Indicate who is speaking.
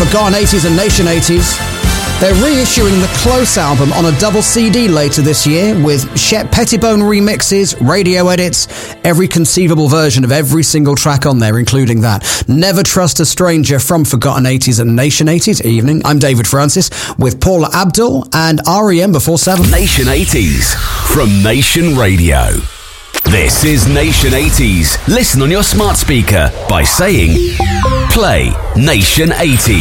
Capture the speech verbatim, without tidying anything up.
Speaker 1: Forgotten eighties and Nation eighties. They're reissuing the Close album on a double C D later this year with Shep Pettibone remixes, radio edits, every conceivable version of every single track on there, including that. Never Trust a Stranger from Forgotten eighties and Nation eighties. Evening, I'm David Francis with Paula Abdul and R E M before seven.
Speaker 2: Nation eighties from Nation Radio. This is Nation eighties. Listen on your smart speaker by saying, play Nation eighties.